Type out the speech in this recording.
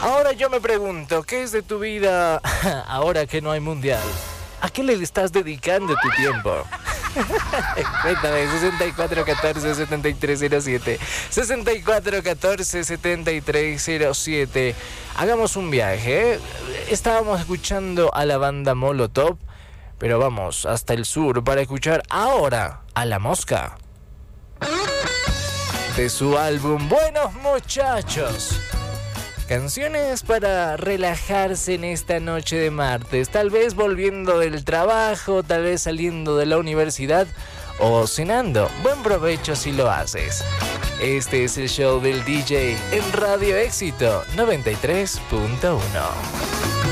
Ahora yo me pregunto, ¿qué es de tu vida ahora que no hay mundial? ¿A qué le estás dedicando tu tiempo? Cuéntame, 6414-7307. 6414-7307. Hagamos un viaje. Estábamos escuchando a la banda Molotov, pero vamos hasta el sur para escuchar ahora a La Mosca. De su álbum Buenos Muchachos. Canciones para relajarse en esta noche de martes, tal vez volviendo del trabajo, tal vez saliendo de la universidad o cenando. Buen provecho si lo haces. Este es el show del DJ en Radio Éxito 93.1.